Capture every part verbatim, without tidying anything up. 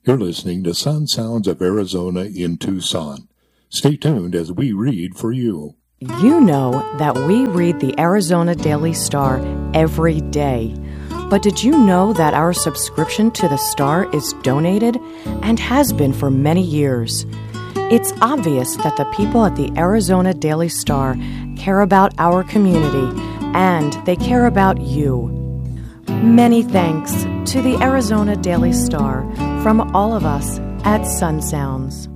You're listening to Sun Sounds of Arizona in Tucson. Stay tuned as we read for you. You know that we read the Arizona Daily Star every day. But did you know that our subscription to the Star is donated and has been for many years? It's obvious that the people at the Arizona Daily Star care about our community and they care about you. Many thanks to the Arizona Daily Star from all of us at Sun Sounds.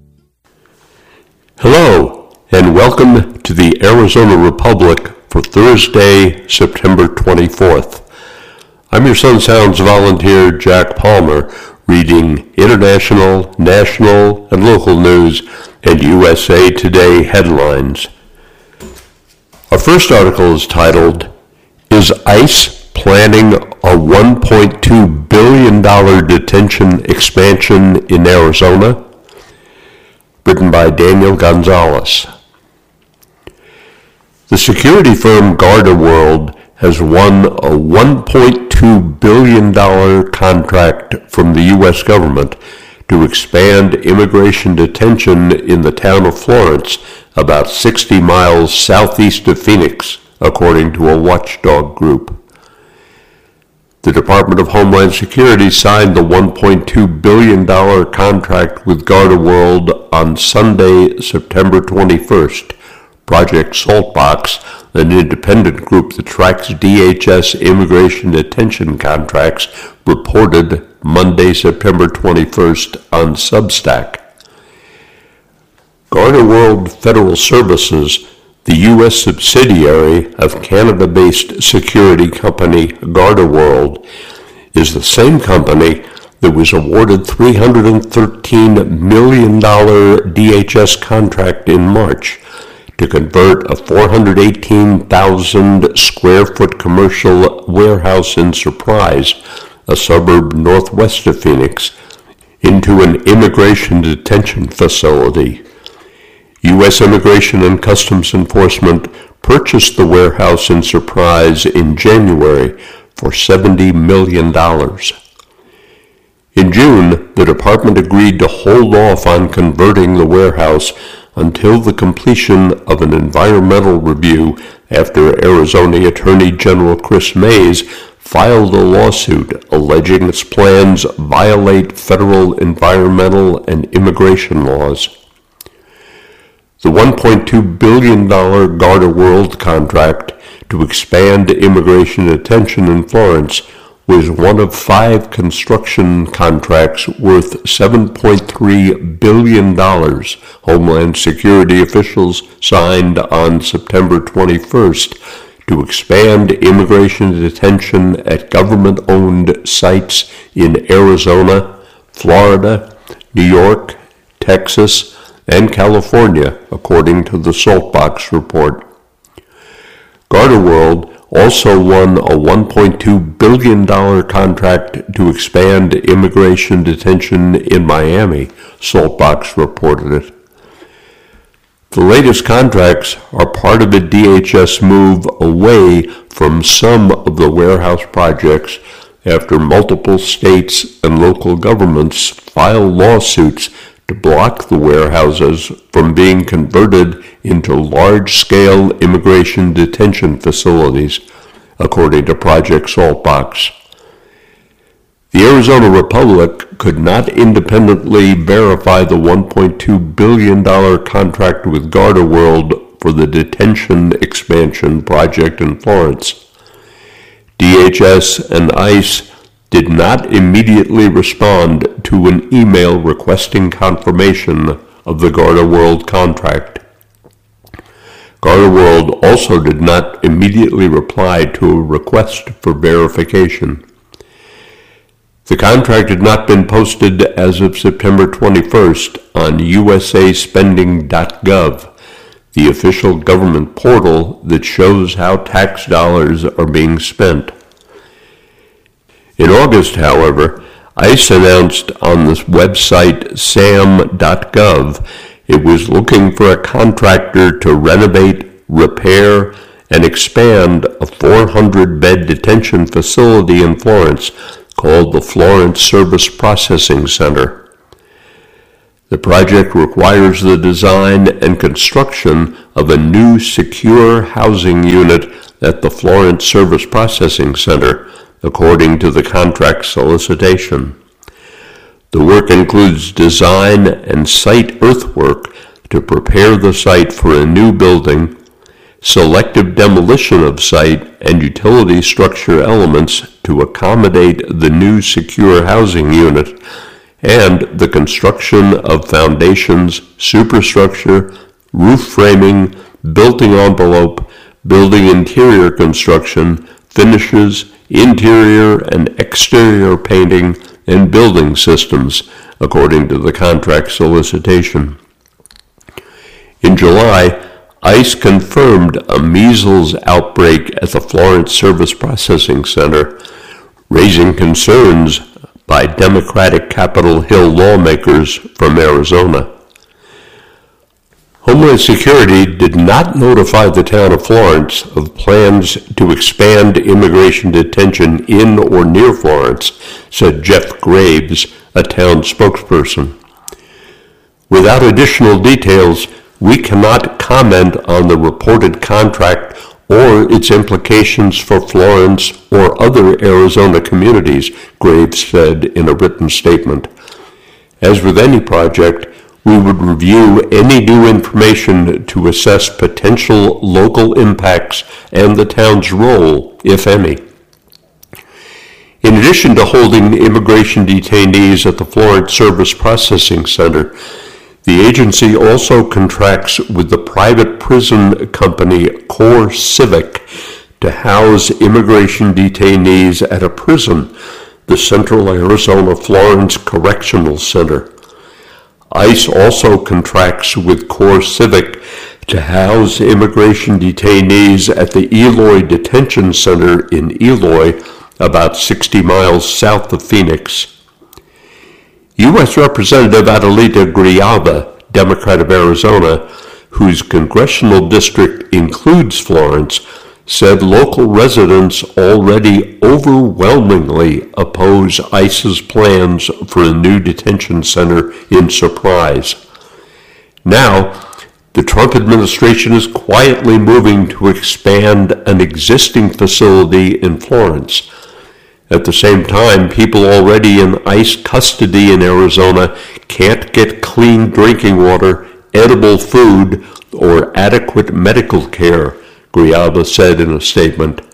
Hello, and welcome to the Arizona Republic for Thursday, September twenty-fourth. I'm your Sun Sounds volunteer, Jack Palmer, reading international, national, and local news and U S A Today headlines. Our first article is titled, Is ICE Planning a one point two billion dollars detention expansion in Arizona? Written by Daniel Gonzalez. The security firm GardaWorld has won a one point two billion dollars contract from the U S government to expand immigration detention in the town of Florence, about sixty miles southeast of Phoenix, according to a watchdog group. The Department of Homeland Security signed the one point two billion dollars contract with GardaWorld on Sunday, September twenty-first. Project Saltbox, an independent group that tracks D H S immigration detention contracts, reported Monday, September twenty-first on Substack. GardaWorld Federal Services, the U S subsidiary of Canada-based security company GardaWorld, is the same company that was awarded three hundred thirteen million dollars D H S contract in March to convert a four hundred eighteen thousand square foot commercial warehouse in Surprise, a suburb northwest of Phoenix, into an immigration detention facility. U S Immigration and Customs Enforcement purchased the warehouse in Surprise in January for seventy million dollars. In June, the department agreed to hold off on converting the warehouse until the completion of an environmental review after Arizona Attorney General Chris Mays filed a lawsuit alleging its plans violate federal environmental and immigration laws. The one point two billion dollars GardaWorld contract to expand immigration detention in Florence was one of five construction contracts worth seven point three billion dollars Homeland Security officials signed on September twenty-first to expand immigration detention at government-owned sites in Arizona, Florida, New York, Texas, and California, according to the Saltbox report. GardaWorld also won a one point two billion dollars contract to expand immigration detention in Miami, Saltbox reported it. The latest contracts are part of a D H S move away from some of the warehouse projects after multiple states and local governments filed lawsuits to block the warehouses from being converted into large-scale immigration detention facilities, according to Project Saltbox. The Arizona Republic could not independently verify the one point two billion dollars contract with GardaWorld for the detention expansion project in Florence. D H S and ICE did not immediately respond to an email requesting confirmation of the GardaWorld contract. GardaWorld also did not immediately reply to a request for verification. The contract had not been posted as of September twenty-first on U S A spending dot gov, the official government portal that shows how tax dollars are being spent. In August, however, ICE announced on the website sam dot gov it was looking for a contractor to renovate, repair, and expand a four hundred bed detention facility in Florence called the Florence Service Processing Center. The project requires the design and construction of a new secure housing unit at the Florence Service Processing Center, according to the contract solicitation. The work includes design and site earthwork to prepare the site for a new building, selective demolition of site and utility structure elements to accommodate the new secure housing unit, and the construction of foundations, superstructure, roof framing, building envelope, building interior construction, finishes, interior and exterior painting, and building systems, according to the contract solicitation. In July, ICE confirmed a measles outbreak at the Florence Service Processing Center, raising concerns by Democratic Capitol Hill lawmakers from Arizona. Homeland Security did not notify the town of Florence of plans to expand immigration detention in or near Florence, said Jeff Graves, a town spokesperson. Without additional details, we cannot comment on the reported contract or its implications for Florence or other Arizona communities, Graves said in a written statement. As with any project, we would review any new information to assess potential local impacts and the town's role, if any. In addition to holding immigration detainees at the Florence Service Processing Center, the agency also contracts with the private prison company CoreCivic to house immigration detainees at a prison, the Central Arizona Florence Correctional Center. ICE also contracts with CoreCivic to house immigration detainees at the Eloy Detention Center in Eloy, about sixty miles south of Phoenix. U S Representative Adelita Grijalva, Democrat of Arizona, whose congressional district includes Florence, said local residents already overwhelmingly oppose ICE's plans for a new detention center in Surprise. Now, the Trump administration is quietly moving to expand an existing facility in Florence. At the same time, people already in ICE custody in Arizona can't get clean drinking water, edible food, or adequate medical care, Grijalva said in a statement.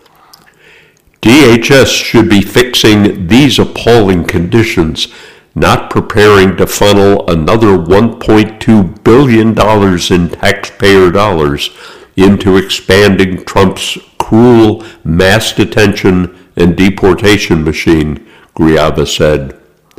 D H S should be fixing these appalling conditions, not preparing to funnel another one point two billion dollars in taxpayer dollars into expanding Trump's cruel mass detention and deportation machine, Grijalva said.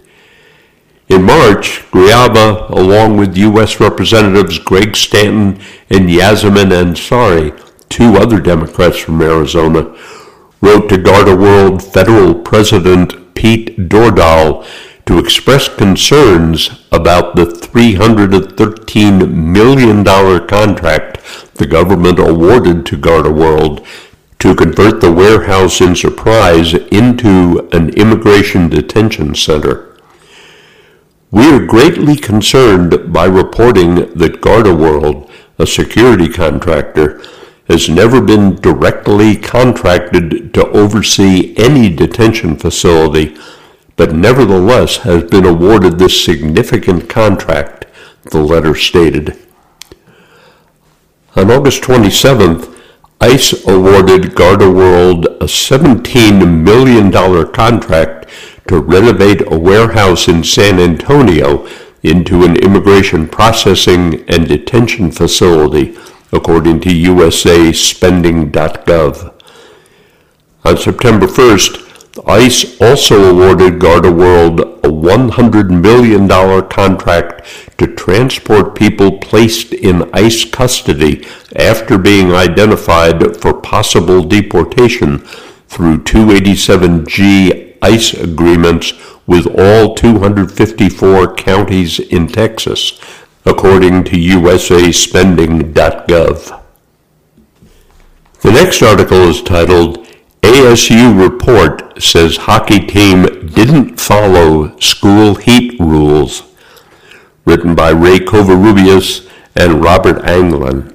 In March, Grijalva, along with U S Representatives Greg Stanton and Yasamin Ansari, two other Democrats from Arizona, wrote to GardaWorld Federal President Pete Dordal to express concerns about the three hundred thirteen million dollars contract the government awarded to GardaWorld to convert the warehouse in Surprise into an immigration detention center. We are greatly concerned by reporting that GardaWorld, a security contractor, has never been directly contracted to oversee any detention facility, but nevertheless has been awarded this significant contract, the letter stated. On August twenty-seventh, ICE awarded GardaWorld a seventeen million dollars contract to renovate a warehouse in San Antonio into an immigration processing and detention facility, according to U S A Spending dot gov. On September first, ICE also awarded GardaWorld a one hundred million dollars contract to transport people placed in ICE custody after being identified for possible deportation through two eighty-seven G ICE agreements with all two hundred fifty-four counties in Texas, according to U S A Spending dot gov. The next article is titled, A S U Report says hockey team didn't follow school heat rules. Written by Ray Covarrubias and Robert Anglin.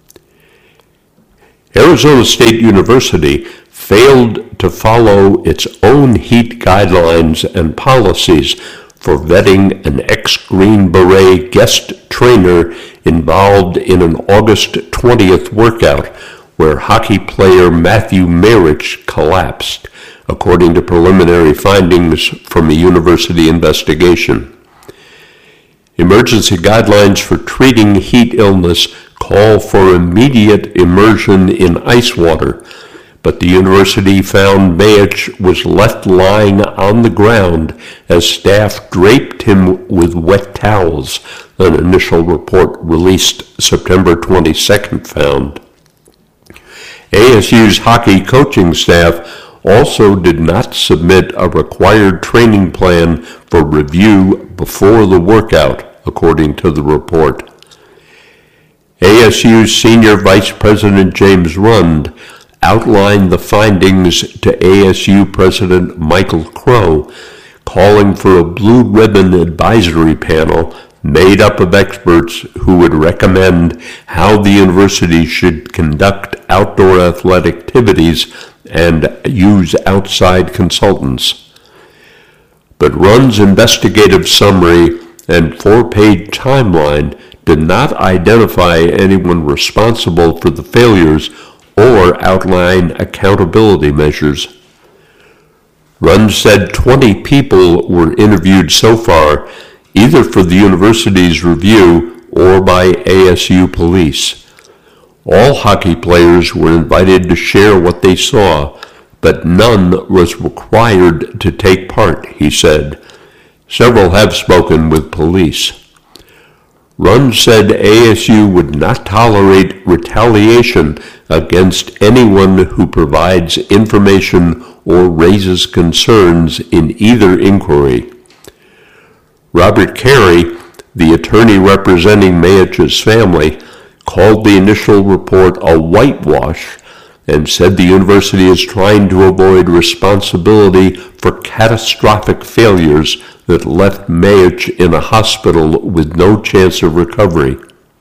Arizona State University failed to follow its own heat guidelines and policies for vetting an ex-Green Beret guest trainer involved in an August twentieth workout where hockey player Matthew Marich collapsed, according to preliminary findings from a university investigation. Emergency guidelines for treating heat illness call for immediate immersion in ice water, but the university found Marich was left lying on the ground as staff draped him with wet towels, an initial report released September twenty-second found. A S U's hockey coaching staff also did not submit a required training plan for review before the workout, according to the report. A S U's Senior Vice President James Rund outlined the findings to A S U President Michael Crow, calling for a blue ribbon advisory panel made up of experts who would recommend how the university should conduct outdoor athletic activities and use outside consultants. But Rund's investigative summary and four-page timeline did not identify anyone responsible for the failures or outline accountability measures. Rund said twenty people were interviewed so far, either for the university's review or by A S U police. All hockey players were invited to share what they saw, but none was required to take part, he said. Several have spoken with police. Rund said A S U would not tolerate retaliation against anyone who provides information or raises concerns in either inquiry. Robert Carey, the attorney representing Marich's family, called the initial report a whitewash and said the university is trying to avoid responsibility for catastrophic failures that left Marich in a hospital with no chance of recovery.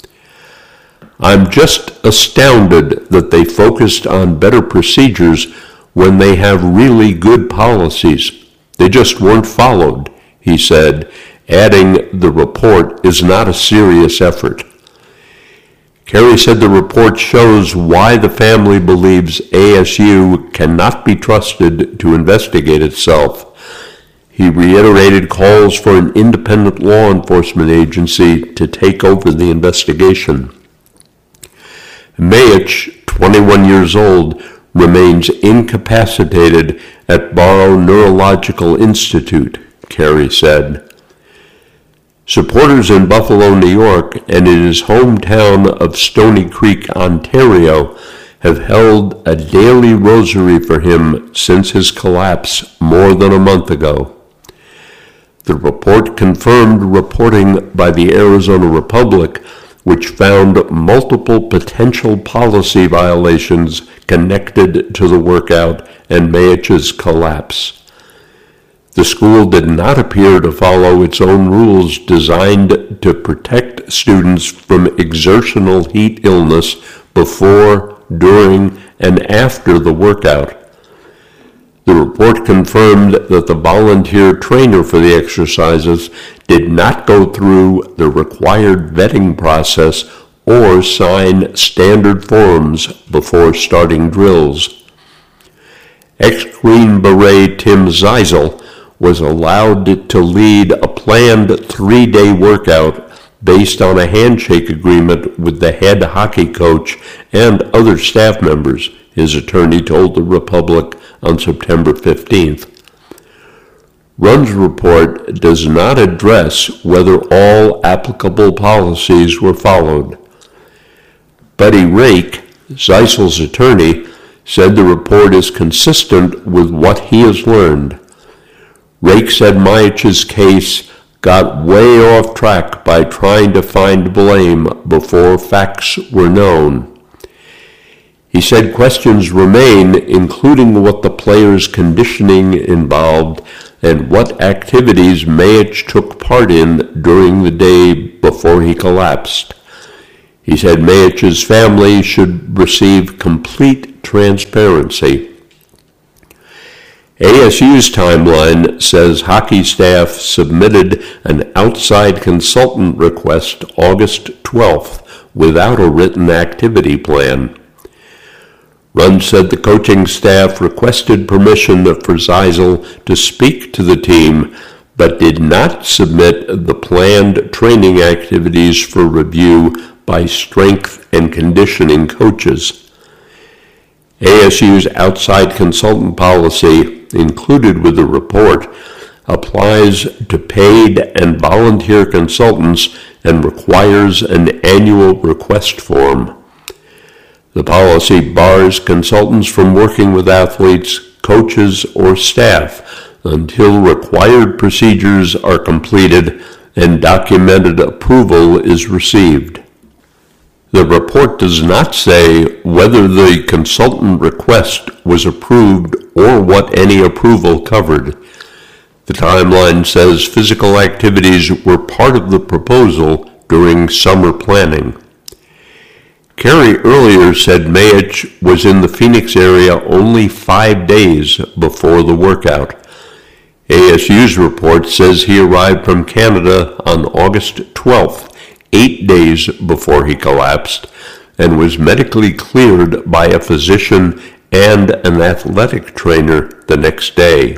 I'm just astounded that they focused on better procedures when they have really good policies. They just weren't followed, he said, adding the report is not a serious effort. Carey said the report shows why the family believes A S U cannot be trusted to investigate itself. He reiterated calls for an independent law enforcement agency to take over the investigation. Marich, twenty-one years old, remains incapacitated at Barrow Neurological Institute, Carey said. Supporters in Buffalo, New York, and in his hometown of Stony Creek, Ontario, have held a daily rosary for him since his collapse more than a month ago. The report confirmed reporting by the Arizona Republic, which found multiple potential policy violations connected to the workout and Marich's collapse. The school did not appear to follow its own rules designed to protect students from exertional heat illness before, during, and after the workout. The report confirmed that the volunteer trainer for the exercises did not go through the required vetting process or sign standard forms before starting drills. Ex-Green Beret Tim Zeisel was allowed to lead a planned three-day workout based on a handshake agreement with the head hockey coach and other staff members, his attorney told the Republic on September fifteenth. Rund's report does not address whether all applicable policies were followed. Buddy Rake, Zeisel's attorney, said the report is consistent with what he has learned. Rake said Marich's case got way off track by trying to find blame before facts were known. He said questions remain, including what the players' conditioning involved and what activities Mayich took part in during the day before he collapsed. He said Mayich's family should receive complete transparency. A S U's timeline says hockey staff submitted an outside consultant request August twelfth without a written activity plan. Rund said the coaching staff requested permission for Zeisel to speak to the team, but did not submit the planned training activities for review by strength and conditioning coaches. A S U's outside consultant policy, included with the report, applies to paid and volunteer consultants and requires an annual request form. The policy bars consultants from working with athletes, coaches, or staff until required procedures are completed and documented approval is received. The report does not say whether the consultant request was approved or what any approval covered. The timeline says physical activities were part of the proposal during summer planning. Carey earlier said Mayich was in the Phoenix area only five days before the workout. A S U's report says he arrived from Canada on August twelfth, eight days before he collapsed, and was medically cleared by a physician and an athletic trainer the next day.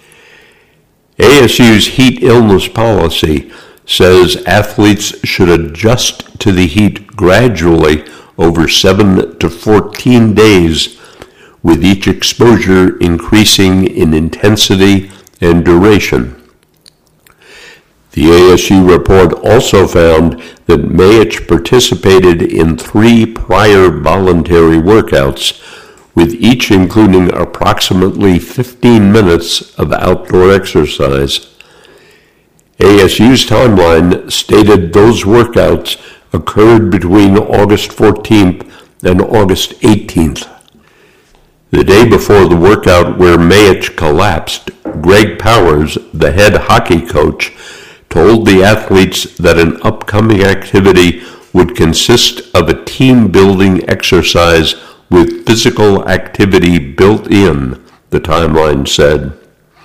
A S U's heat illness policy says athletes should adjust to the heat gradually over seven to fourteen days, with each exposure increasing in intensity and duration. The A S U report also found that Mayich participated in three prior voluntary workouts, with each including approximately fifteen minutes of outdoor exercise. A S U's timeline stated those workouts occurred between August fourteenth and August eighteenth. The day before the workout where Mayich collapsed, Greg Powers, the head hockey coach, told the athletes that an upcoming activity would consist of a team-building exercise with physical activity built in, the timeline said.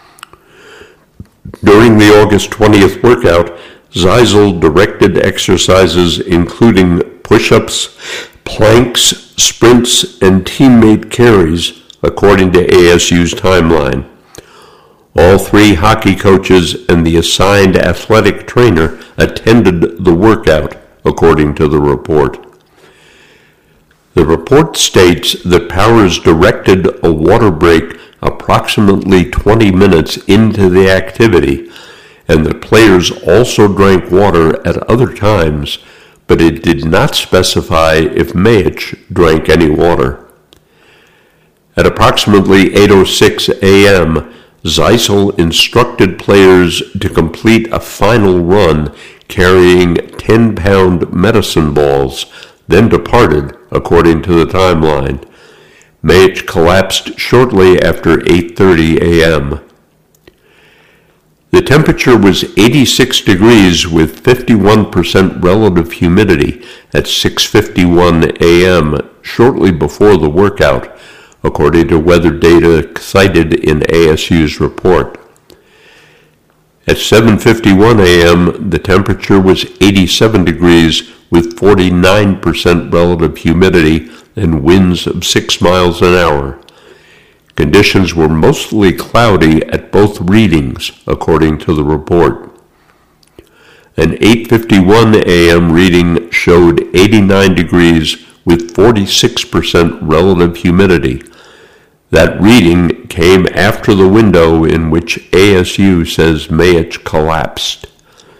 During the August twentieth workout, Zeisel directed exercises including push-ups, planks, sprints, and teammate carries, according to A S U's timeline. All three hockey coaches and the assigned athletic trainer attended the workout, according to the report. The report states that Powers directed a water break approximately twenty minutes into the activity, and the players also drank water at other times, but it did not specify if Mayich drank any water. At approximately eight oh six a.m., Zeisel instructed players to complete a final run carrying ten-pound medicine balls, then departed, according to the timeline. Mayich collapsed shortly after eight thirty a.m. The temperature was eighty-six degrees with fifty-one percent relative humidity at six fifty-one a.m. shortly before the workout, according to weather data cited in A S U's report. At seven fifty-one a.m., the temperature was eighty-seven degrees with forty-nine percent relative humidity and winds of six miles an hour. Conditions were mostly cloudy at both readings, according to the report. An eight fifty-one a.m. reading showed eighty-nine degrees with forty-six percent relative humidity. That reading came after the window in which A S U says Mayich collapsed.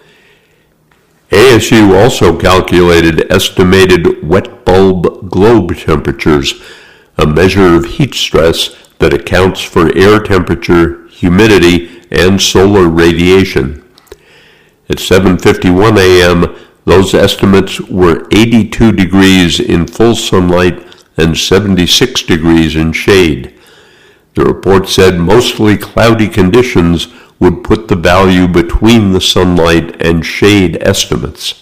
A S U also calculated estimated wet bulb globe temperatures, a measure of heat stress that accounts for air temperature, humidity, and solar radiation. At seven fifty-one a.m., those estimates were eighty-two degrees in full sunlight and seventy-six degrees in shade. The report said mostly cloudy conditions would put the value between the sunlight and shade estimates.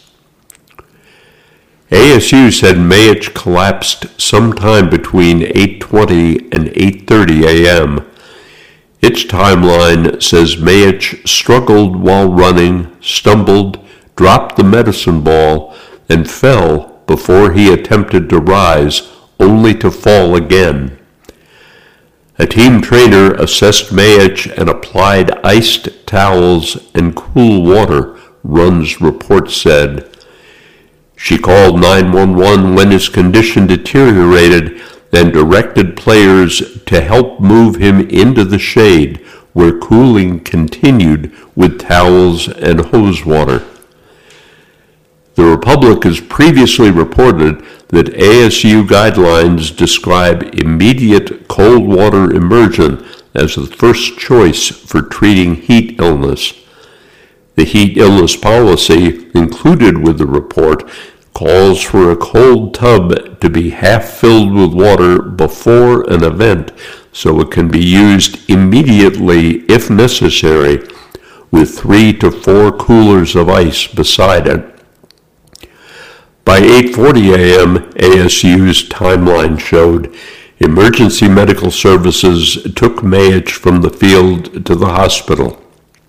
A S U said Mayich collapsed sometime between eight twenty and eight thirty a.m. Its timeline says Mayich struggled while running, stumbled, dropped the medicine ball, and fell before he attempted to rise, only to fall again. A team trainer assessed Mayich and applied iced towels and cool water, Run's report said. She called nine one one when his condition deteriorated and directed players to help move him into the shade, where cooling continued with towels and hose water. The Republic has previously reported that A S U guidelines describe immediate cold water immersion as the first choice for treating heat illness. The heat illness policy included with the report calls for a cold tub to be half filled with water before an event so it can be used immediately if necessary, with three to four coolers of ice beside it. By eight forty a.m., A S U's timeline showed emergency medical services took Mayich from the field to the hospital.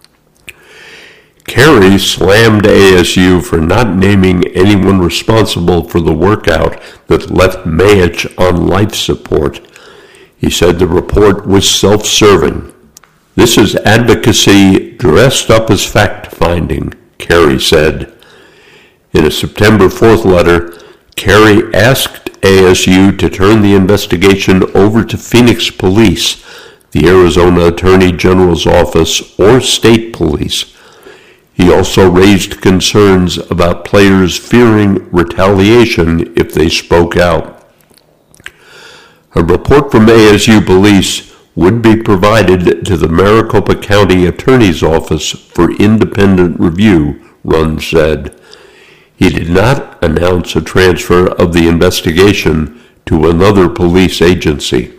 Carey slammed A S U for not naming anyone responsible for the workout that left Mayich on life support. He said the report was self-serving. This is advocacy dressed up as fact-finding, Carey said. In a September fourth letter, Carey asked A S U to turn the investigation over to Phoenix Police, the Arizona Attorney General's office, or state police. He also raised concerns about players fearing retaliation if they spoke out. A report from A S U police would be provided to the Maricopa County Attorney's Office for independent review, Run said. He did not announce a transfer of the investigation to another police agency.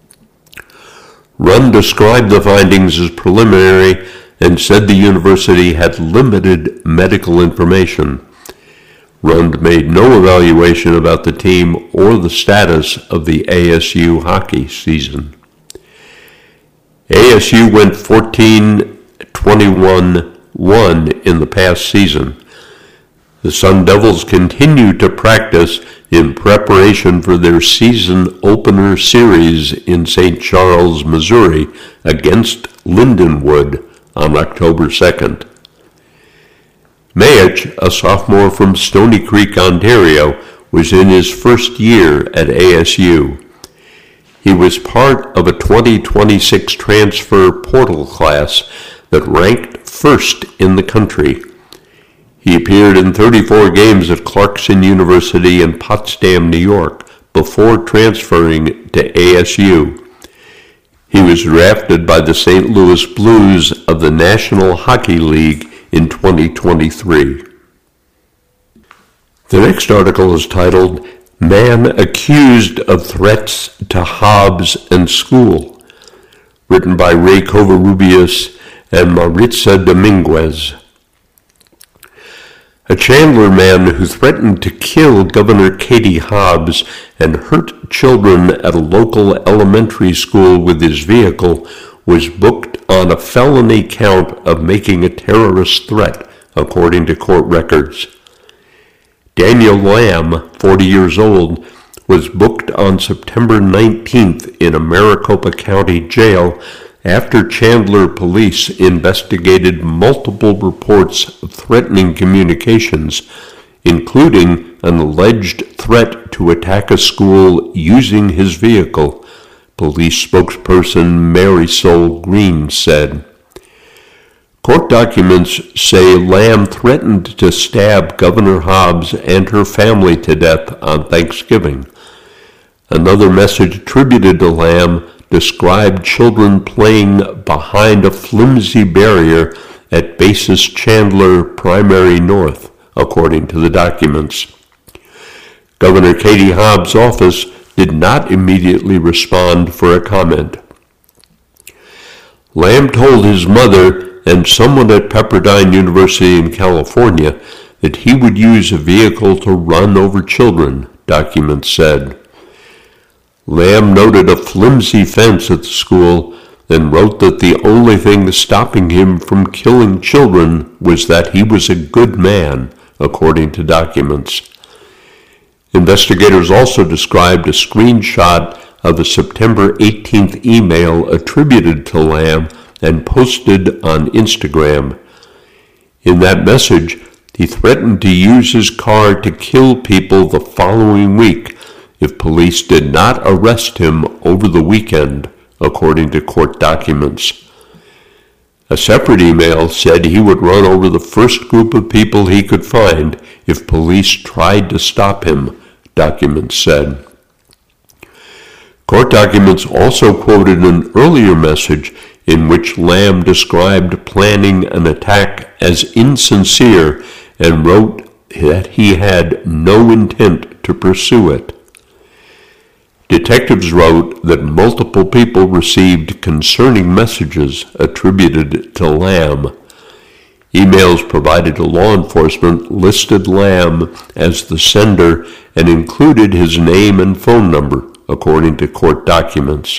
Run described the findings as preliminary and said the university had limited medical information. Rund made no evaluation about the team or the status of the A S U hockey season. A S U went fourteen twenty-one one in the past season. The Sun Devils continued to practice in preparation for their season opener series in Saint Charles, Missouri, against Lindenwood on October second. Mayich, a sophomore from Stony Creek, Ontario, was in his first year at A S U. He was part of a twenty twenty-six transfer portal class that ranked first in the country. He appeared in thirty-four games at Clarkson University in Potsdam, New York, before transferring to A S U. He was drafted by the Saint Louis Blues of the National Hockey League in twenty twenty-three. The next article is titled, Man Accused of Threats to Hobbs and School, written by Ray Covarrubias and Maritza Dominguez. A Chandler man who threatened to kill Governor Katie Hobbs and hurt children at a local elementary school with his vehicle was booked on a felony count of making a terrorist threat, according to court records. Daniel Lamb, forty years old, was booked on September nineteenth in a Maricopa County jail after Chandler police investigated multiple reports of threatening communications, including an alleged threat to attack a school using his vehicle, police spokesperson Marisol Green said. Court documents say Lamb threatened to stab Governor Hobbs and her family to death on Thanksgiving. Another message attributed to Lamb described children playing behind a flimsy barrier at Basis Chandler Primary North, according to the documents. Governor Katie Hobbs' office did not immediately respond for a comment. Lamb told his mother and someone at Pepperdine University in California that he would use a vehicle to run over children, documents said. Lamb noted a flimsy fence at the school and wrote that the only thing stopping him from killing children was that he was a good man, according to documents. Investigators also described a screenshot of the September eighteenth email attributed to Lamb and posted on Instagram. In that message, he threatened to use his car to kill people the following week if police did not arrest him over the weekend, according to court documents. A separate email said he would run over the first group of people he could find if police tried to stop him, documents said. Court documents also quoted an earlier message in which Lamb described planning an attack as insincere and wrote that he had no intent to pursue it. Detectives wrote that multiple people received concerning messages attributed to Lamb. Emails provided to law enforcement listed Lamb as the sender and included his name and phone number, according to court documents.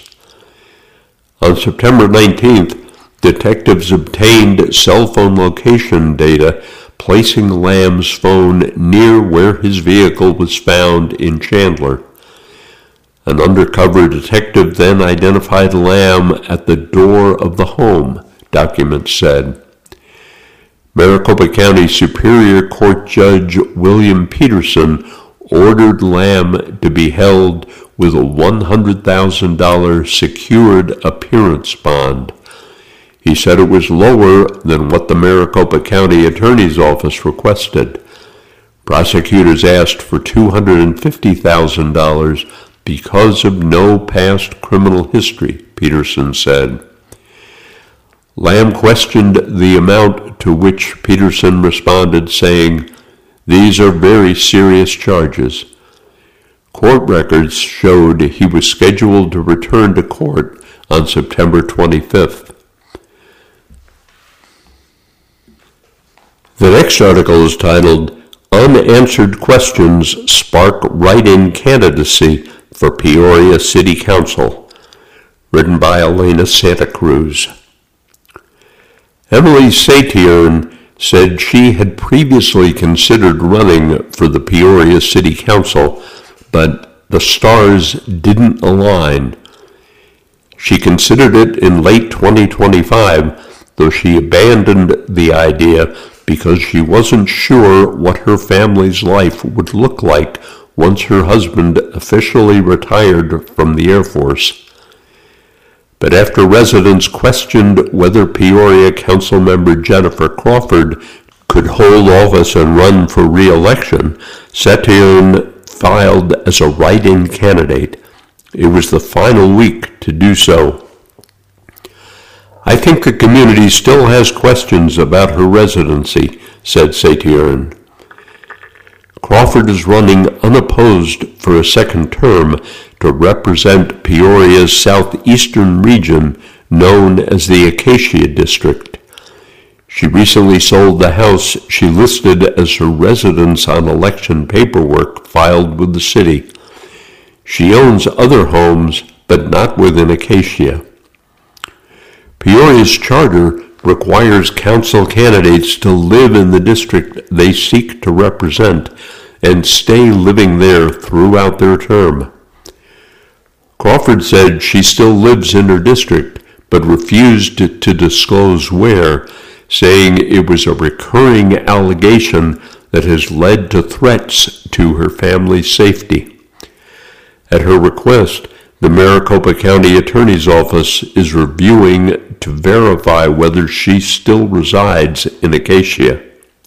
On September nineteenth, detectives obtained cell phone location data placing Lamb's phone near where his vehicle was found in Chandler. An undercover detective then identified Lamb at the door of the home, documents said. Maricopa County Superior Court Judge William Peterson ordered Lamb to be held with a one hundred thousand dollars secured appearance bond. He said it was lower than what the Maricopa County Attorney's Office requested. Prosecutors asked for two hundred fifty thousand dollars because of no past criminal history, Peterson said. Lamb questioned the amount, to which Peterson responded saying, "These are very serious charges." Court records showed he was scheduled to return to court on September twenty-fifth. The next article is titled, Unanswered Questions Spark Write-in Candidacy for Peoria City Council, written by Elena Santa Cruz. Emily Satyern said she had previously considered running for the Peoria City Council, but the stars didn't align. She considered it in late twenty twenty-five, though she abandoned the idea because she wasn't sure what her family's life would look like once her husband officially retired from the Air Force. But after residents questioned whether Peoria Councilmember Jennifer Crawford could hold office and run for re-election, Satyern filed as a write-in candidate. It was the final week to do so. "I think the community still has questions about her residency," said Satyern. Crawford is running unopposed for a second term to represent Peoria's southeastern region known as the Acacia District. She recently sold the house she listed as her residence on election paperwork filed with the city. She owns other homes, but not within Acacia. Peoria's charter requires council candidates to live in the district they seek to represent and stay living there throughout their term. Crawford said she still lives in her district, but refused to, to disclose where, saying it was a recurring allegation that has led to threats to her family's safety. At her request, the Maricopa County Attorney's Office is reviewing to verify whether she still resides in Acacia.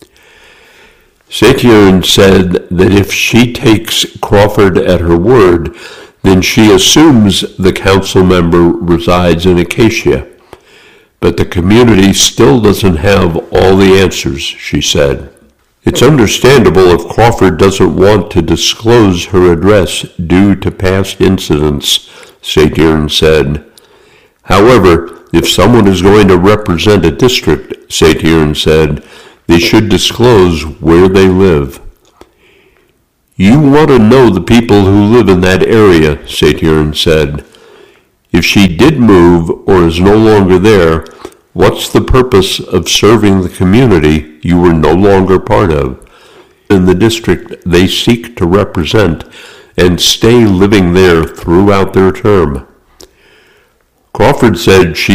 Satyern said that if she takes Crawford at her word, then she assumes the council member resides in Acacia. But the community still doesn't have all the answers, she said. It's understandable if Crawford doesn't want to disclose her address due to past incidents, Satyern said. However, if someone is going to represent a district, Satyern said, they should disclose where they live. You want to know the people who live in that area, Satyern said. If she did move or is no longer there, what's the purpose of serving the community you were no longer part of, in the district they seek to represent, and stay living there throughout their term? Crawford said she